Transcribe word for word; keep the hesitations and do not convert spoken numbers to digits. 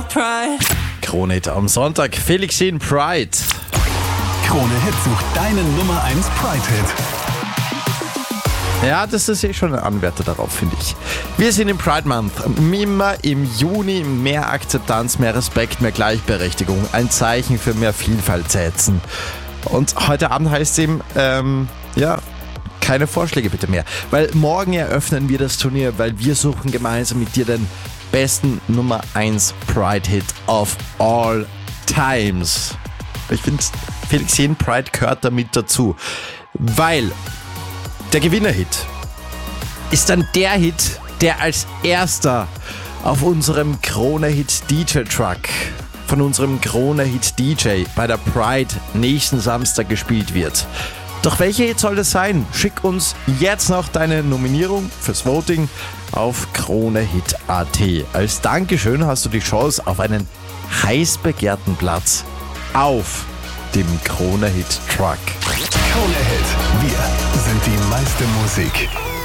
Krone Hit am Sonntag. Felix in Pride. Krone Hit sucht deinen Nummer eins Pride-Hit. Ja, das ist eh schon ein Anwärter darauf, finde ich. Wir sind im Pride Month. Immer im Juni mehr Akzeptanz, mehr Respekt, mehr Gleichberechtigung. Ein Zeichen für mehr Vielfalt setzen. Und heute Abend heißt es eben, ähm, ja, keine Vorschläge bitte mehr. Weil morgen eröffnen wir das Turnier, weil wir suchen gemeinsam mit dir den besten Nummer eins Pride-Hit of all times. Ich finde, Felix in Pride gehört da mit dazu. Weil der Gewinnerhit ist dann der Hit, der als erster auf unserem Krone-Hit D J-Truck von unserem Krone-Hit D J bei der Pride nächsten Samstag gespielt wird. Doch welcher Hit soll das sein? Schick uns jetzt noch deine Nominierung fürs Voting auf kronehit punkt at. Als Dankeschön hast du die Chance auf einen heiß begehrten Platz auf dem Krone-Hit Truck. Krone Hit, wir sind die meiste Musik.